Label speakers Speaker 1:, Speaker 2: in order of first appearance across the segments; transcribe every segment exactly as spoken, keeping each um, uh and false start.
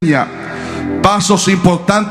Speaker 1: pasos importantes.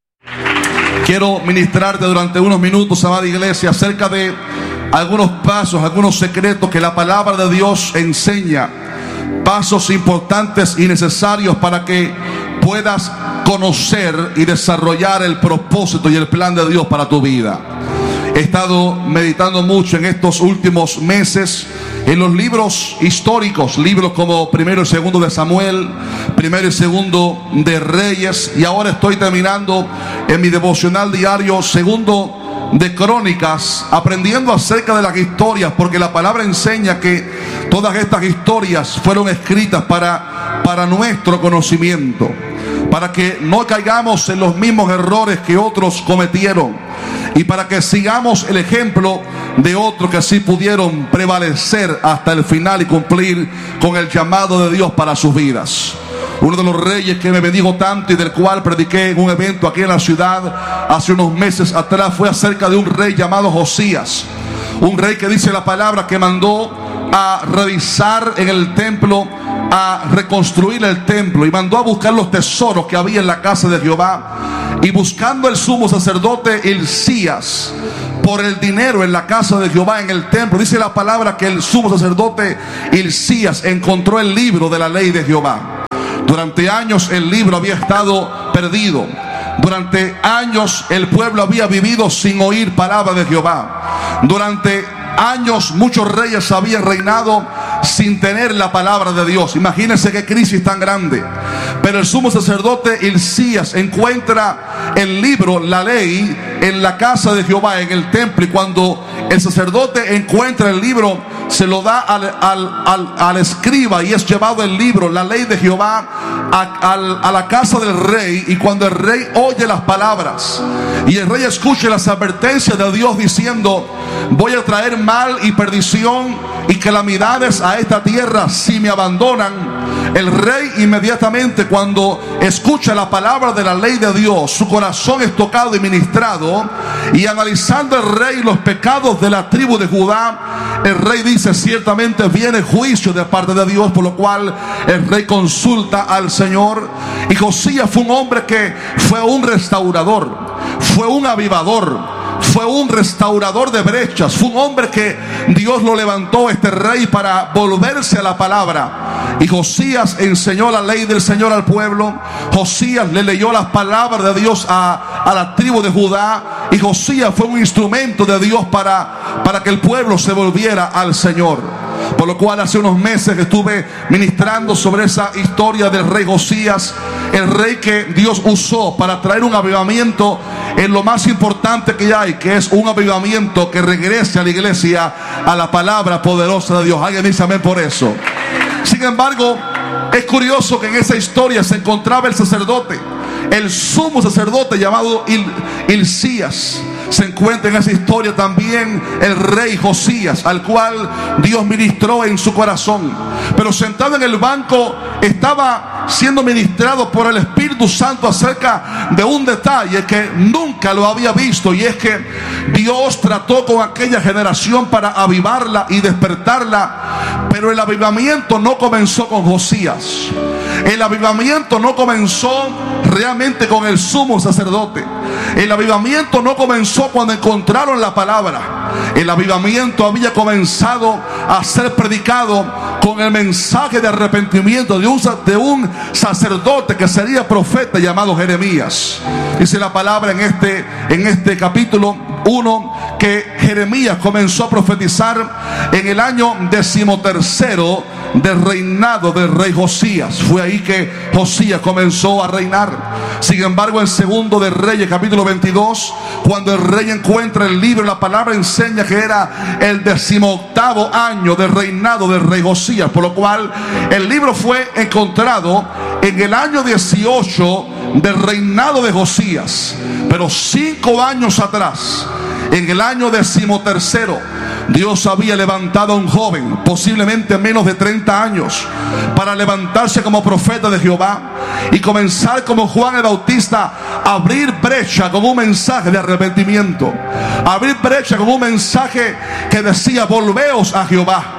Speaker 1: Quiero ministrarte durante unos minutos, amada iglesia, acerca de algunos pasos, algunos secretos que la palabra de Dios enseña. Pasos importantes y necesarios para que puedas conocer y desarrollar el propósito y el plan de Dios para tu vida. He estado meditando mucho en estos últimos meses en los libros históricos, libros como Primero y Segundo de Samuel, Primero y Segundo de Reyes, y ahora estoy terminando en mi devocional diario Segundo de Crónicas, aprendiendo acerca de las historias, porque la palabra enseña que todas estas historias fueron escritas para, para nuestro conocimiento, para que no caigamos en los mismos errores que otros cometieron, y para que sigamos el ejemplo de otros que sí pudieron prevalecer hasta el final y cumplir con el llamado de Dios para sus vidas. Uno de los reyes que me bendijo tanto y del cual prediqué en un evento aquí en la ciudad hace unos meses atrás fue acerca de un rey llamado Josías. Un rey que dice la palabra que mandó a revisar en el templo, a reconstruir el templo, y mandó a buscar los tesoros que había en la casa de Jehová. Y buscando el sumo sacerdote Hilcías por el dinero en la casa de Jehová, en el templo, dice la palabra que el sumo sacerdote Hilcías encontró el libro de la ley de Jehová. Durante años el libro había estado perdido. Durante años el pueblo había vivido sin oír palabra de Jehová. Durante años muchos reyes habían reinado sin tener la palabra de Dios. Imagínense qué crisis tan grande. Pero el sumo sacerdote Hilcías encuentra el libro, la ley, en la casa de Jehová, en el templo. Y cuando el sacerdote encuentra el libro, se lo da al, al, al, al escriba, y es llevado el libro, la ley de Jehová, a, a, a la casa del rey. Y cuando el rey oye las palabras y el rey escucha las advertencias de Dios diciendo: voy a traer mal y perdición y calamidades a esta tierra si me abandonan, el rey inmediatamente, cuando escucha la palabra de la ley de Dios, su corazón es tocado y ministrado. Y analizando el rey los pecados de la tribu de Judá, el rey dice: ciertamente viene juicio de parte de Dios. Por lo cual el rey consulta al Señor. Y Josías fue un hombre que fue un restaurador, fue un avivador, fue un restaurador de brechas. Fue un hombre que Dios lo levantó, este rey, para volverse a la palabra. Y Josías enseñó la ley del Señor al pueblo. Josías le leyó las palabras de Dios a, a la tribu de Judá. Y Josías fue un instrumento de Dios para, para que el pueblo se volviera al Señor. Por lo cual hace unos meses estuve ministrando sobre esa historia del rey Josías, el rey que Dios usó para traer un avivamiento en lo más importante que hay, que es un avivamiento que regrese a la iglesia a la palabra poderosa de Dios. Alguien dice amén por eso. Sin embargo, es curioso que en esa historia se encontraba el sacerdote, el sumo sacerdote llamado Il, Hilcías. Se encuentra en esa historia también el rey Josías, al cual Dios ministró en su corazón. Pero sentado en el banco estaba siendo ministrado por el Espíritu Santo acerca de un detalle que nunca lo había visto, y es que Dios trató con aquella generación para avivarla y despertarla. Pero el avivamiento no comenzó con Josías. El avivamiento no comenzó realmente con el sumo sacerdote. El avivamiento no comenzó cuando encontraron la palabra. El avivamiento había comenzado a ser predicado con el mensaje de arrepentimiento de un, de un sacerdote que sería profeta llamado Jeremías. Dice la palabra en este, en este capítulo uno que Jeremías comenzó a profetizar en el año decimotercero del reinado del rey Josías. Fue ahí que Josías comenzó a reinar. Sin embargo, en Segundo de Reyes capítulo veintidós, cuando el rey encuentra el libro, la palabra enseña que era el decimoctavo año del reinado del rey Josías, por lo cual el libro fue encontrado en el año dieciocho del reinado de Josías. Pero cinco años atrás, en el año decimotercero, Dios había levantado a un joven, posiblemente menos de treinta años, para levantarse como profeta de Jehová y comenzar como Juan el Bautista a abrir brecha con un mensaje de arrepentimiento, abrir brecha con un mensaje que decía: volveos a Jehová.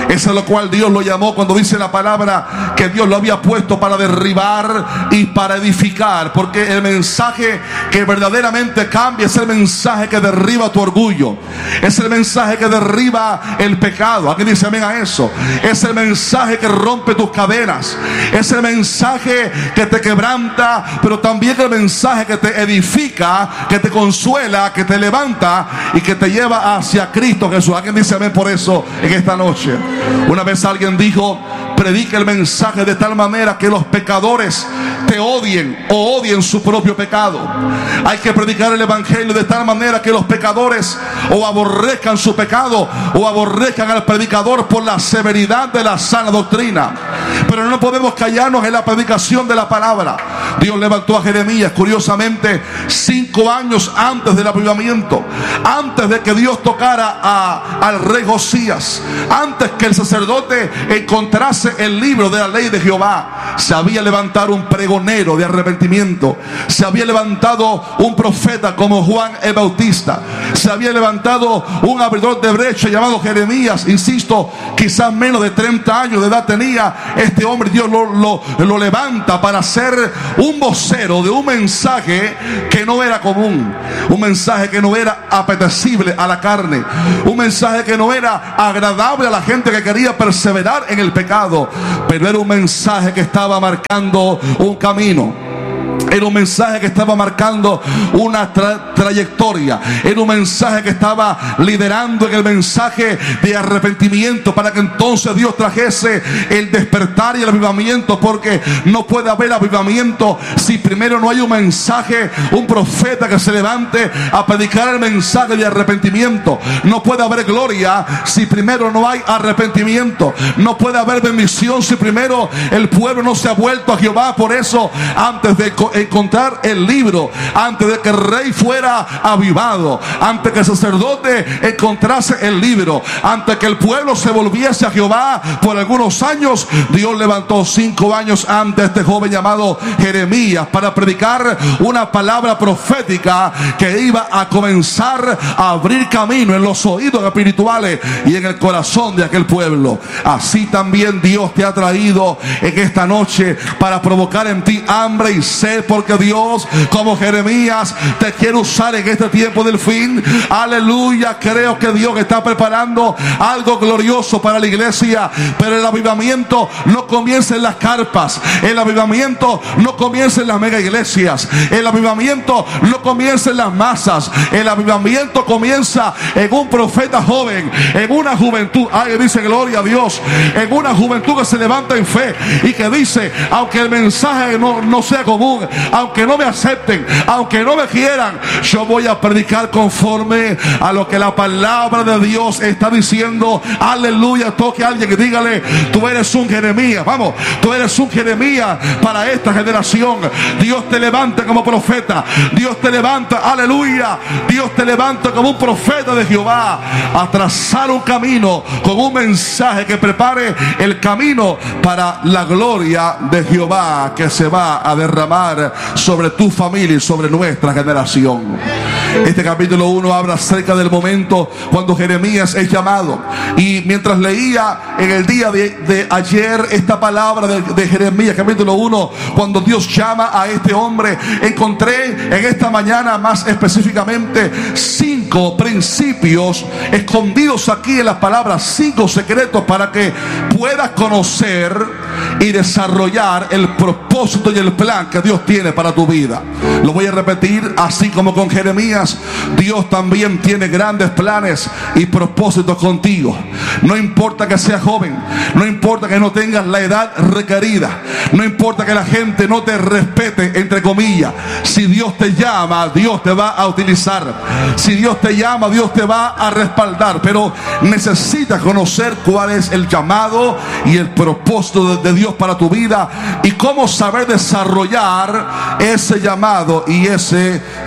Speaker 1: Eso es lo cual Dios lo llamó cuando dice la palabra que Dios lo había puesto para derribar y para edificar. Porque el mensaje que verdaderamente cambia es el mensaje que derriba tu orgullo. Es el mensaje que derriba el pecado. Aquí dice amén a eso. Es el mensaje que rompe tus cadenas. Es el mensaje que te quebranta, pero también el mensaje que te edifica, que te consuela, que te levanta y que te lleva hacia Cristo Jesús. Alguien dice amén por eso en esta noche. Una vez alguien dijo: predica el mensaje de tal manera que los pecadores te odien o odien su propio pecado. Hay que predicar el evangelio de tal manera que los pecadores o aborrezcan su pecado o aborrezcan al predicador por la severidad de la sana doctrina. Pero no podemos callarnos en la predicación de la palabra. Dios levantó a Jeremías, curiosamente, cinco años antes del avivamiento, antes de que Dios tocara a, al rey Josías, antes que el sacerdote encontrase el libro de la ley de Jehová. Se había levantado un pregonero de arrepentimiento, se había levantado un profeta como Juan el Bautista, se había levantado un abridor de brecha llamado Jeremías. Insisto, quizás menos de treinta años de edad tenía este hombre. Dios lo, lo, lo levanta para ser un vocero de un mensaje que no era común, un mensaje que no era apetecible a la carne, un mensaje que no era agradable a la gente que quería perseverar en el pecado, pero era un mensaje que estaba marcando un camino. Era un mensaje que estaba marcando una tra trayectoria. Era un mensaje que estaba liderando en el mensaje de arrepentimiento, para que entonces Dios trajese el despertar y el avivamiento. Porque no puede haber avivamiento si primero no hay un mensaje, un profeta que se levante a predicar el mensaje de arrepentimiento. No puede haber gloria si primero no hay arrepentimiento. No puede haber bendición si primero el pueblo no se ha vuelto a Jehová. Por eso, antes de encontrar el libro, antes de que el rey fuera avivado, antes que el sacerdote encontrase el libro, antes que el pueblo se volviese a Jehová por algunos años, Dios levantó cinco años antes a este joven llamado Jeremías para predicar una palabra profética que iba a comenzar a abrir camino en los oídos espirituales y en el corazón de aquel pueblo. Así también Dios te ha traído en esta noche para provocar en ti hambre y sed, porque Dios, como Jeremías, te quiere usar en este tiempo del fin. Aleluya. Creo que Dios está preparando algo glorioso para la iglesia, pero el avivamiento no comienza en las carpas, el avivamiento no comienza en las mega iglesias, el avivamiento no comienza en las masas, el avivamiento comienza en un profeta joven, en una juventud, ay, dice gloria a Dios, en una juventud que se levanta en fe y que dice: aunque el mensaje no, no sea común, aunque no me acepten, aunque no me quieran, yo voy a predicar conforme a lo que la palabra de Dios está diciendo. Aleluya. Toque a alguien y dígale: tú eres un Jeremías. Vamos, tú eres un Jeremías para esta generación. Dios te levanta como profeta, Dios te levanta, aleluya, Dios te levanta como un profeta de Jehová a trazar un camino con un mensaje que prepare el camino para la gloria de Jehová que se va a derramar sobre tu familia y sobre nuestra generación. Este capítulo uno habla acerca del momento cuando Jeremías es llamado. Y mientras leía en el día de, de ayer esta palabra de, de Jeremías capítulo uno, cuando Dios llama a este hombre, encontré en esta mañana más específicamente cinco principios escondidos aquí en las palabras, cinco secretos para que puedas conocer y desarrollar el propósito y el plan que Dios tiene para tu vida. Lo voy a repetir, así como con Jeremías, Dios también tiene grandes planes y propósitos contigo. No importa que seas joven, no importa que no tengas la edad requerida, no importa que la gente no te respete, entre comillas. Si Dios te llama, Dios te va a utilizar. Si Dios te llama, Dios te va a respaldar. Pero necesitas conocer cuál es el llamado y el propósito de Dios para tu vida y cómo saber desarrollar ese llamado y ese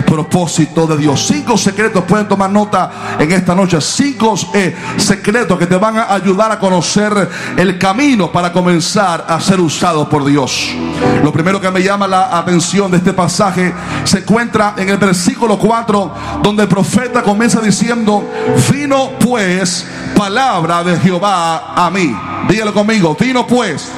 Speaker 1: propósito de Dios. Cinco secretos, pueden tomar nota en esta noche. Cinco eh, secretos que te van a ayudar a conocer el camino para comenzar a ser usado por Dios. Lo primero que me llama la atención de este pasaje se encuentra en el versículo cuatro, donde el profeta comienza diciendo: vino pues palabra de Jehová a mí. Dígalo conmigo: vino pues.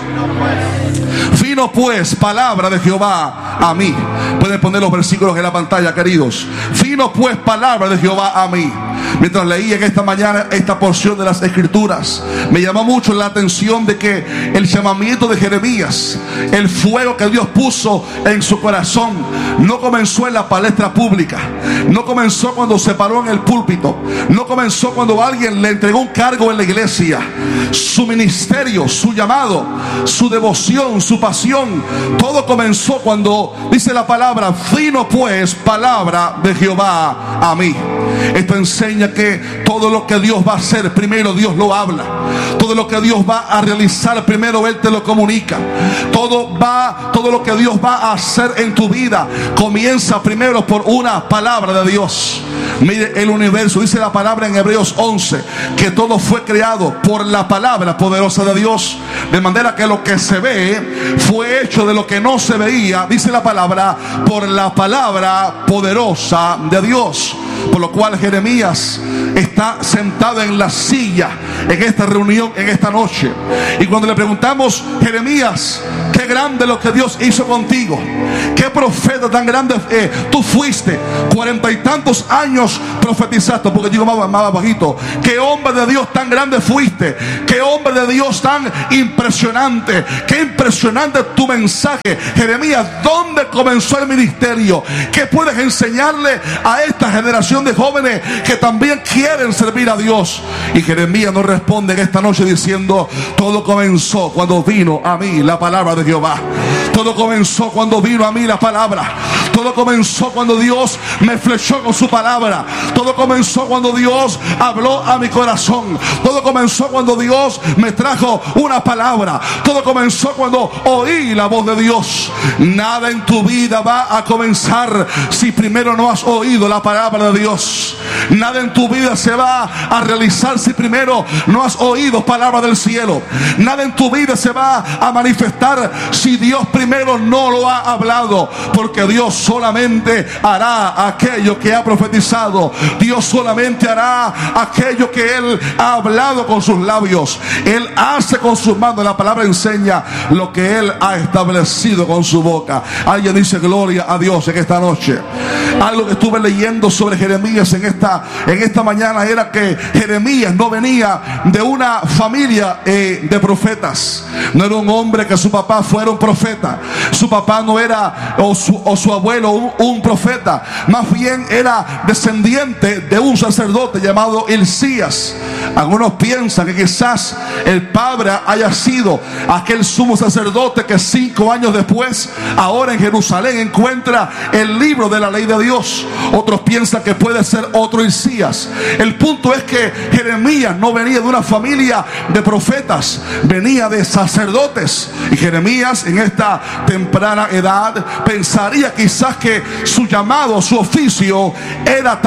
Speaker 1: Vino pues palabra de Jehová a mí. Pueden poner los versículos en la pantalla, queridos. Vino pues palabra de Jehová a mí. Mientras leía en esta mañana esta porción de las Escrituras, me llamó mucho la atención de que el llamamiento de Jeremías, el fuego que Dios puso en su corazón, no comenzó en la palestra pública, no comenzó cuando se paró en el púlpito, no comenzó cuando alguien le entregó un cargo en la iglesia. Su ministerio, su llamado, su devoción, su pasión, todo comenzó cuando, dice la palabra, vino pues palabra de Jehová a mí. Esto enseña que todo lo que Dios va a hacer, primero Dios lo habla. Todo lo que Dios va a realizar, primero Él te lo comunica. Todo va, todo lo que Dios va a hacer en tu vida comienza primero por una palabra de Dios. Mire el universo, dice la palabra en Hebreos once, que todo fue creado por la palabra poderosa de Dios. De manera que lo que se ve fue hecho de lo que no se veía, dice la palabra, por la palabra poderosa de Dios. Por lo cual Jeremías está sentado en la silla en esta reunión, en esta noche. Y cuando le preguntamos: Jeremías, qué grande lo que Dios hizo contigo, qué profeta tan grande eh, tú fuiste, cuarenta y tantos años profetizaste, porque digo más, más bajito, qué hombre de Dios tan grande fuiste, qué hombre de Dios tan impresionante, qué impresionante tu mensaje, Jeremías. ¿Dónde comenzó el ministerio? ¿Qué puedes enseñarle a esta generación de jóvenes que también quieren servir a Dios? Y Jeremías nos responde en esta noche diciendo: todo comenzó cuando vino a mí la palabra de Jehová. Todo comenzó cuando vino a mí la palabra. Todo comenzó cuando Dios me flechó con su palabra. Todo comenzó cuando Dios habló a mi corazón. Todo comenzó cuando Dios me trajo una palabra. Todo comenzó cuando oí la voz de Dios. Nada en tu vida va a comenzar si primero no has oído la palabra de Dios. Nada en tu vida se va a realizar si primero no has oído palabra del cielo. Nada en tu vida se va a manifestar si Dios primero no lo ha hablado, porque Dios solamente hará aquello que ha profetizado. Dios solamente hará aquello que Él ha hablado con sus labios. Él hace con sus manos, la palabra enseña lo que Él ha establecido con su boca. Alguien dice gloria a Dios en esta noche. Algo que estuve leyendo sobre Jeremías en esta, en esta mañana era que Jeremías no venía de una familia eh, de profetas. No era un hombre que su papá fuera un profeta. Su papá no era, o su, o su abuelo un, un profeta. Más bien era descendiente de un sacerdote llamado Hilcías. Algunos piensan que quizás el padre haya sido aquel sumo sacerdote que cinco años después, ahora en Jerusalén, encuentra el libro de la ley de Dios. Otros piensan que puede ser otro Hilcías. El punto es que Jeremías no venía de una familia de profetas, venía de sacerdotes. Y Jeremías en esta temprana edad pensaría quizás que su llamado, su oficio era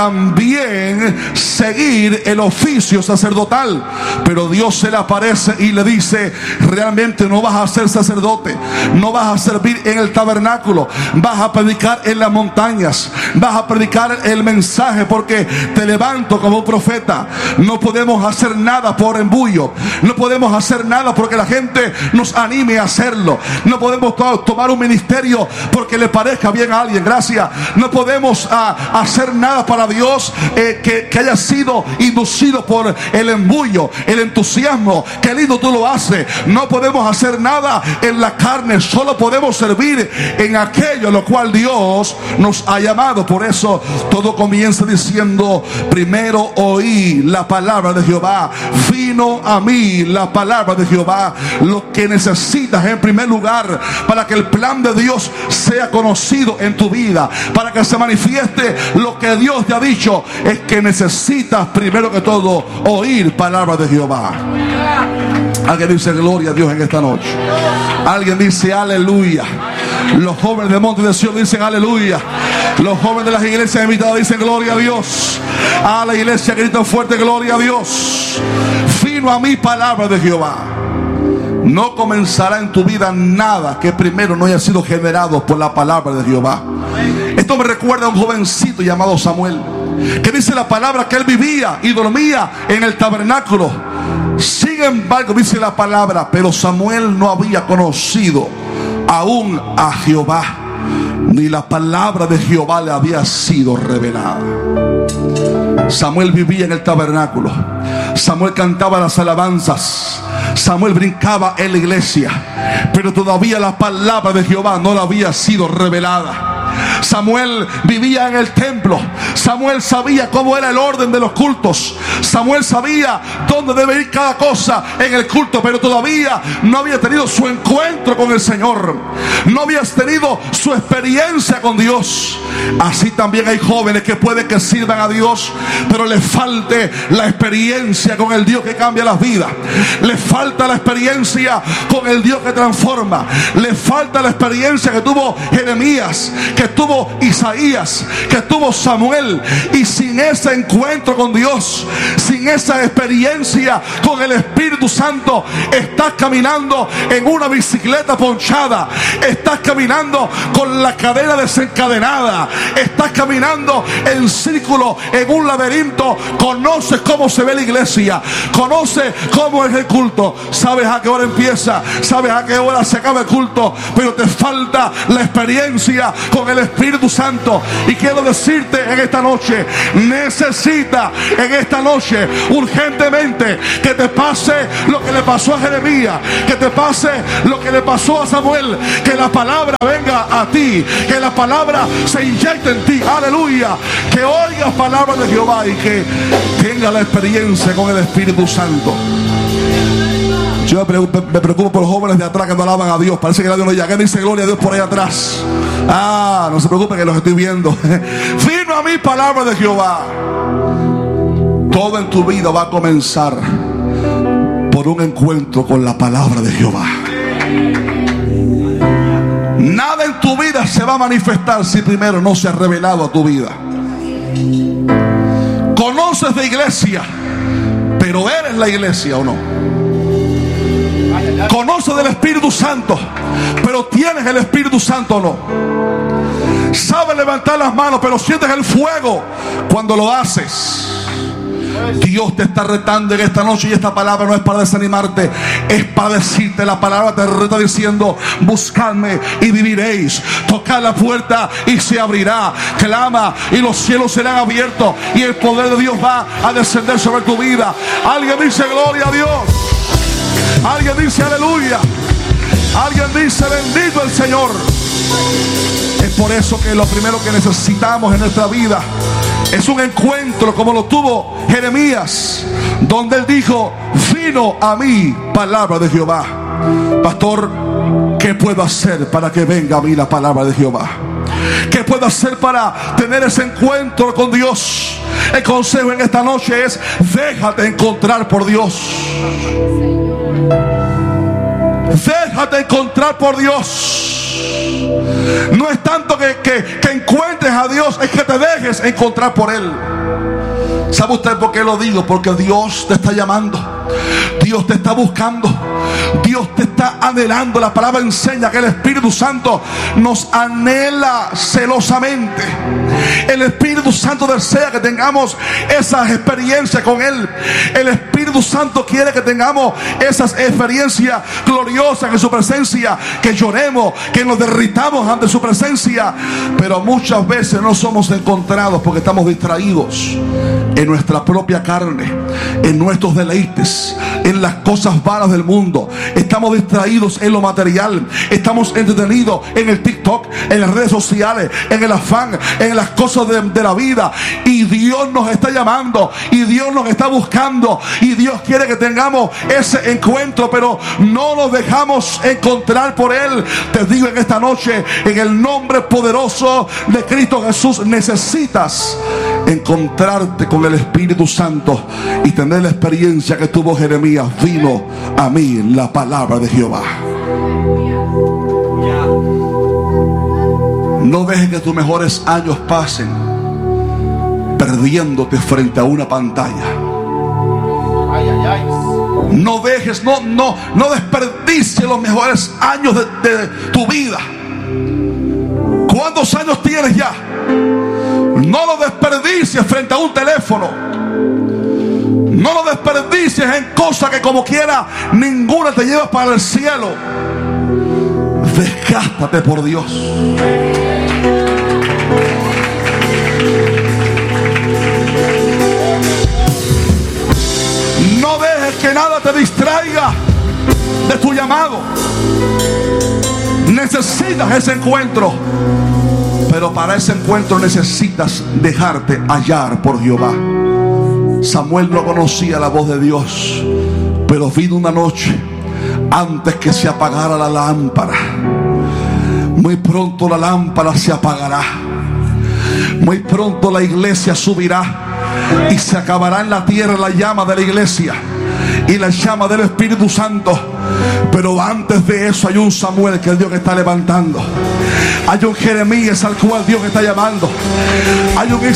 Speaker 1: también seguir el oficio sacerdotal. Pero Dios se le aparece y le dice: realmente no vas a ser sacerdote, no vas a servir en el tabernáculo, vas a predicar en las montañas, vas a predicar el mensaje, porque te levanto como un profeta. No podemos hacer nada por embullo, no podemos hacer nada porque la gente nos anime a hacerlo, no podemos to tomar un ministerio porque le parezca bien a alguien. Gracias. No podemos uh, hacer nada para Dios eh, que, que haya sido inducido por el embullo, el entusiasmo. Qué lindo tú lo haces. No podemos hacer nada en la carne, solo podemos servir en aquello a lo cual Dios nos ha llamado. Por eso todo comienza diciendo: primero oí la palabra de Jehová. Vino a mí la palabra de Jehová. Lo que necesitas en primer lugar para que el plan de Dios sea conocido en tu vida, para que se manifieste lo que Dios te ha dicho, es que necesitas primero que todo oír palabra de Jehová. Alguien dice gloria a Dios en esta noche. Alguien dice aleluya. Los jóvenes de Monte de Sion dicen aleluya. Los jóvenes de las iglesias invitadas dicen gloria a Dios. A la iglesia gritan fuerte gloria a Dios. Fino a mi palabra de Jehová. No comenzará en tu vida nada que primero no haya sido generado por la palabra de Jehová. Esto me recuerda a un jovencito llamado Samuel, que dice la palabra que él vivía y dormía en el tabernáculo. Sin embargo, dice la palabra, pero Samuel no había conocido aún a Jehová, ni la palabra de Jehová le había sido revelada. Samuel vivía en el tabernáculo. Samuel cantaba las alabanzas. Samuel brincaba en la iglesia, pero todavía la palabra de Jehová no le había sido revelada. Samuel vivía en el templo. Samuel sabía cómo era el orden de los cultos. Samuel sabía dónde debe ir cada cosa en el culto, pero todavía no había tenido su encuentro con el Señor. No había tenido su experiencia con Dios. Así también hay jóvenes que pueden que sirvan a Dios, pero les falte la experiencia con el Dios que cambia las vidas. Les falta la experiencia con el Dios que transforma. Les falta la experiencia que tuvo Jeremías, que tuvo Isaías, que tuvo Samuel. Y sin ese encuentro con Dios, sin esa experiencia con el Espíritu Santo, estás caminando en una bicicleta ponchada. Estás caminando con la cadena desencadenada. Estás caminando en círculo, en un laberinto. Conoces cómo se ve la iglesia, conoces cómo es el culto, sabes a qué hora empieza, sabes a qué hora se acaba el culto, pero te falta la experiencia con el Espíritu Santo. Y quiero decirte en esta noche, necesita en esta noche urgentemente que te pase lo que le pasó a Jeremías, que te pase lo que le pasó a Samuel, que la palabra venga a ti, que la palabra se inyecte en ti, aleluya, que oigas palabras de Jehová y que tenga la experiencia con el Espíritu Santo. Yo me preocupo, me preocupo por los jóvenes de atrás que no alaban a Dios. Parece que nadie nos llega. Dice gloria a Dios por ahí atrás. Ah, no se preocupen que los estoy viendo. Fino a mi palabra de Jehová. Todo en tu vida va a comenzar por un encuentro con la palabra de Jehová. Nada en tu vida se va a manifestar si primero no se ha revelado a tu vida. Conoces de iglesia, pero ¿eres la iglesia o no? Conoces del Espíritu Santo, pero ¿tienes el Espíritu Santo o no? Sabes levantar las manos, pero sientes el fuego cuando lo haces. Dios te está retando en esta noche, y esta palabra no es para desanimarte, es para decirte. La palabra te reta diciendo: buscadme y viviréis, tocad la puerta y se abrirá, clama y los cielos serán abiertos y el poder de Dios va a descender sobre tu vida. Alguien dice gloria a Dios, alguien dice aleluya, alguien dice bendito el Señor. Es por eso que lo primero que necesitamos en nuestra vida es un encuentro como lo tuvo Jeremías, donde él dijo: vino a mí palabra de Jehová. Pastor, ¿qué puedo hacer para que venga a mí la palabra de Jehová? ¿Qué puedo hacer para tener ese encuentro con Dios? El consejo en esta noche es: déjate encontrar por Dios. Déjate encontrar por Dios. No es tanto que, que, que encuentres a Dios, es que te dejes encontrar por Él. ¿Sabe usted por qué lo digo? Porque Dios te está llamando, Dios te está buscando, Dios te está anhelando. La palabra enseña que el Espíritu Santo nos anhela celosamente. El Espíritu Santo desea que tengamos esas experiencias con Él. El Espíritu Santo quiere que tengamos esas experiencias gloriosas en su presencia, que lloremos, que nos derritamos ante su presencia. Pero muchas veces no somos encontrados porque estamos distraídos en nuestra propia carne, en nuestros deleites, en las cosas vanas del mundo. Estamos distraídos en lo material, estamos entretenidos en el TikTok, en las redes sociales, en el afán, en las cosas de, de la vida. Y Dios nos está llamando, y Dios nos está buscando, y Dios quiere que tengamos ese encuentro, pero no nos dejamos encontrar por Él. Te digo en esta noche, en el nombre poderoso de Cristo Jesús, necesitas encontrarte con el Espíritu Santo y tener la experiencia que tuvo Jeremías, vino a mí la palabra de Jehová. No dejes que tus mejores años pasen perdiéndote frente a una pantalla. No dejes, no, no, no desperdicies los mejores años de, de tu vida. ¿Cuántos años tienes ya? No lo desperdicies frente a un teléfono. No lo desperdicies en cosas que como quiera ninguna te lleva para el cielo. Desgástate por Dios. No dejes que nada te distraiga de tu llamado. Necesitas ese encuentro, pero para ese encuentro necesitas dejarte hallar por Jehová. Samuel no conocía la voz de Dios, pero vino una noche antes que se apagara la lámpara. Muy pronto la lámpara se apagará. Muy pronto la iglesia subirá y se acabará en la tierra la llama de la iglesia y la llama del Espíritu Santo. Pero antes de eso hay un Samuel que es Dios que está levantando. Hay un Jeremías al cual Dios está llamando. Hay un